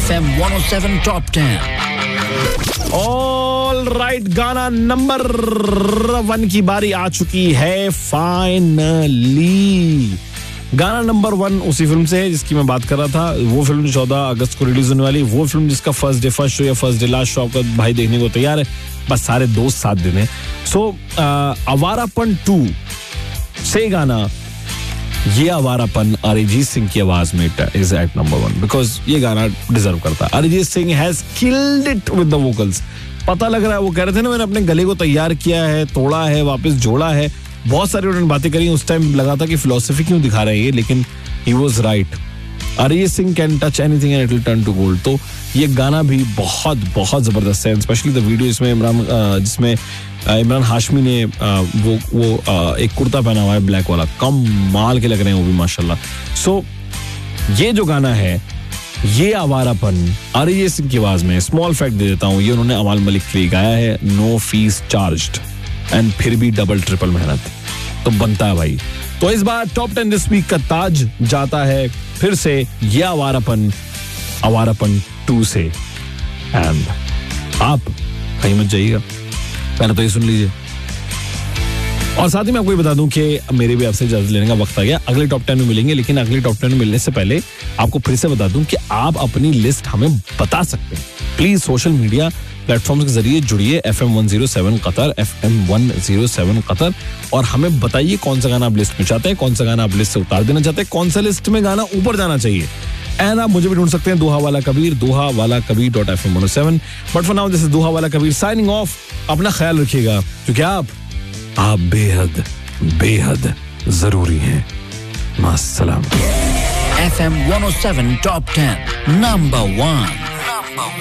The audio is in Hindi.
FM 107 Top 10. ऑल राइट, गाना नंबर 1 की बारी आ चुकी है फाइनली. गाना नंबर 1 उसी फिल्म से है जिसकी मैं बात कर रहा था. वो फिल्म 14 अगस्त को रिलीज होने वाली. वो फिल्म जिसका फर्स्ट शो या फर्स्ट डे लास्ट शो आपका भाई देखने को तैयार है. बस सारे दोस्त साथ दिन है. सो आवारापन 2 से गाना, ये आवारापन अरिजीत सिंह की आवाज में इज एट नंबर 1 बिकॉज ये गाना डिजर्व करता है. Arijit Singh has killed it with the vocals. पता लग रहा है, वो कह रहे थे ना मैंने अपने गले को तैयार किया है, तोड़ा है, वापस जोड़ा है. बहुत सारी उन्होंने बातें करी. उस टाइम लगा था कि फिलोसफी क्यों दिखा रहे हैं ये, लेकिन he was right. Arijit Singh can touch anything and it will turn to gold. तो ये गाना भी बहुत बहुत जबरदस्त है. स्पेशली द वीडियो जिसमें इमरान हाशमी ने वो एक कुर्ता पहना हुआ है ब्लैक वाला. कमाल के लग रहे हैं वो भी माशाल्लाह. सो ये जो गाना है, ये आवारापन अरिजीत सिंह की आवाज में. स्मॉल फैक्ट दे देता हूँ, ये उन्होंने अमाल मलिक के लिए गाया है. नो फीस चार्ज्ड एंड फिर भी डबल ट्रिपल मेहनत तो बनता है भाई. तो इस बार टॉप 10 दिस वीक का ताज जाता है फिर से ये आवारापन 2 से. एंड आप कहीं मत जाइएगा, पहले तो ये सुन लीजिए. और साथ ही मैं आपको ये बता दूं कि मेरे भी आपसे इजाजत लेने का वक्त आ गया. अगले टॉप 10 में मिलेंगे, लेकिन अगले टॉप 10 में मिलने से पहले आपको फिर से बता दूं कि आप अपनी लिस्ट हमें बता सकते हैं. प्लीज सोशल मीडिया प्लेटफॉर्म्स के जरिए जुड़िए. FM 107 कतर, FM 107 कतर, और हमें बताइए कौन सा गाना आप लिस्ट में चाहते हैं, कौन सा गाना आप लिस्ट से उतार देना चाहते हैं, कौन सा लिस्ट में गाना ऊपर जाना चाहिए. एंड आप मुझे भी ढूंढ सकते हैं दोहा वाला कबीर.fm107. But for now this is दोहा वाला कबीर साइनिंग ऑफ. अपना ख्याल रखिएगा क्योंकि आप बेहद बेहद जरूरी हैं. मास्सलाम. FM 107 Top 10 Number 1.